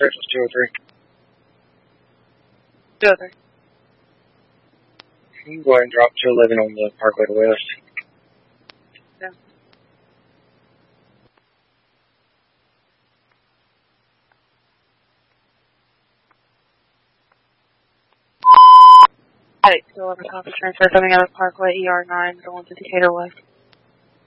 Texas 203. 203. You can go ahead and drop 211 on the Parkway to West. Yeah. Hey, 211 Conference Transfer coming out of Parkway, ER9, going to Decatur West.